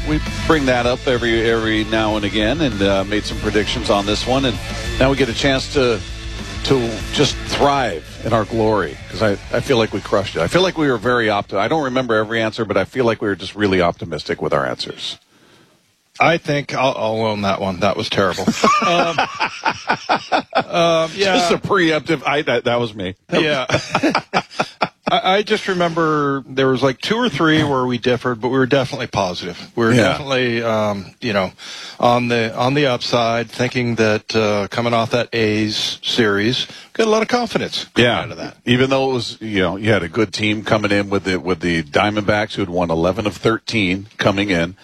we bring that up every now and again, and made some predictions on this one, and now we get a chance to just thrive in our glory, because I feel like we crushed it. I feel like we were very optimistic. I don't remember every answer, but I feel like we were just really optimistic with our answers. I think I'll own that one. That was terrible. Yeah. Just a preemptive. That was me. Yeah. I just remember there was like 2 or 3 where we differed, but we were definitely positive. We were definitely, on the upside, thinking that coming off that A's series, got a lot of confidence coming out of that. Even though it was, you had a good team coming in with the Diamondbacks, who had won 11 of 13 coming in.